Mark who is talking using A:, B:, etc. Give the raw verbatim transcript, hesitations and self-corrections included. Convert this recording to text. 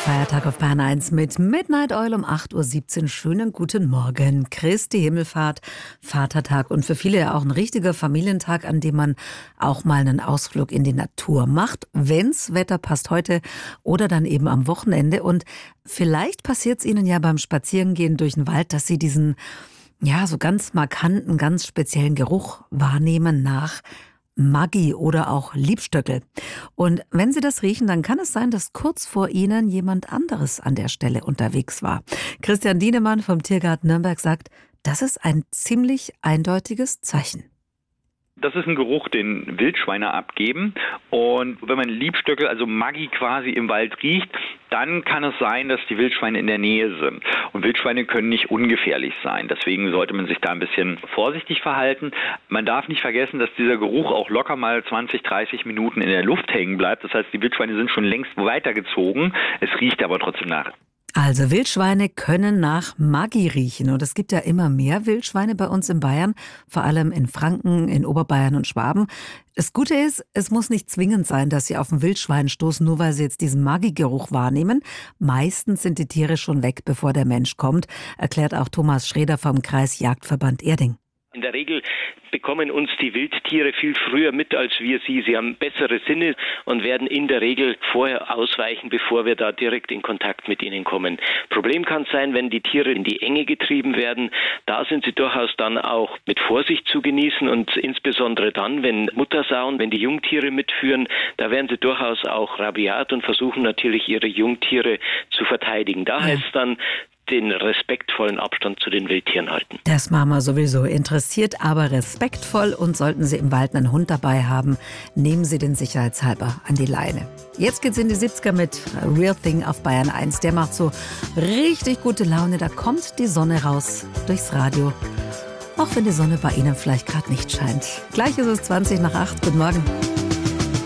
A: Feiertag auf Bayern eins mit Midnight Oil um acht Uhr siebzehn. Schönen guten Morgen. Christi Himmelfahrt, Vatertag und für viele ja auch ein richtiger Familientag, an dem man auch mal einen Ausflug in die Natur macht, wenn's Wetter passt heute oder dann eben am Wochenende. Und vielleicht passiert es Ihnen ja beim Spazierengehen durch den Wald, dass Sie diesen, ja, so ganz markanten, ganz speziellen Geruch wahrnehmen nach Maggi oder auch Liebstöckel. Und wenn Sie das riechen, dann kann es sein, dass kurz vor Ihnen jemand anderes an der Stelle unterwegs war. Christian Dienemann vom Tiergarten Nürnberg sagt, das ist ein ziemlich eindeutiges Zeichen.
B: Das ist ein Geruch, den Wildschweine abgeben. Und wenn man Liebstöckel, also Maggi quasi im Wald riecht, dann kann es sein, dass die Wildschweine in der Nähe sind. Und Wildschweine können nicht ungefährlich sein. Deswegen sollte man sich da ein bisschen vorsichtig verhalten. Man darf nicht vergessen, dass dieser Geruch auch locker mal zwanzig, dreißig Minuten in der Luft hängen bleibt. Das heißt, die Wildschweine sind schon längst weitergezogen. Es riecht aber trotzdem nach.
A: Also Wildschweine können nach Maggi riechen und es gibt ja immer mehr Wildschweine bei uns in Bayern, vor allem in Franken, in Oberbayern und Schwaben. Das Gute ist, es muss nicht zwingend sein, dass Sie auf ein Wildschwein stoßen, nur weil Sie jetzt diesen Maggi-Geruch wahrnehmen. Meistens sind die Tiere schon weg, bevor der Mensch kommt, erklärt auch Thomas Schreder vom Kreis Jagdverband Erding.
C: In der Regel bekommen uns die Wildtiere viel früher mit als wir sie. Sie haben bessere Sinne und werden in der Regel vorher ausweichen, bevor wir da direkt in Kontakt mit ihnen kommen. Problem kann es sein, wenn die Tiere in die Enge getrieben werden. Da sind sie durchaus dann auch mit Vorsicht zu genießen und insbesondere dann, wenn Muttersauen, wenn die Jungtiere mitführen, da werden sie durchaus auch rabiat und versuchen natürlich ihre Jungtiere zu verteidigen. Da heißt es dann, den respektvollen Abstand zu den Wildtieren halten.
A: Das machen wir sowieso. Interessiert, aber respektvoll. Und sollten Sie im Wald einen Hund dabei haben, nehmen Sie den sicherheitshalber an die Leine. Jetzt geht's in die siebziger mit Real Thing auf Bayern eins. Der macht so richtig gute Laune. Da kommt die Sonne raus durchs Radio. Auch wenn die Sonne bei Ihnen vielleicht gerade nicht scheint. Gleich ist es zwanzig nach acht. Guten Morgen.